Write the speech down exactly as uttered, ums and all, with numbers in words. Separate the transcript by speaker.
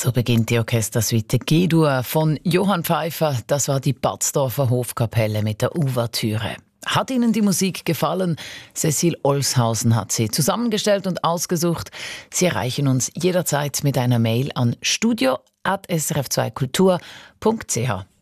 Speaker 1: So beginnt die Orchestersuite G-Dur von Johann Pfeiffer. Das war die Batzdorfer Hofkapelle mit der Ouvertüre. Hat Ihnen die Musik gefallen? Cecile Olshausen hat sie zusammengestellt und ausgesucht. Sie erreichen uns jederzeit mit einer Mail an studio at s r f zwei kultur punkt c h.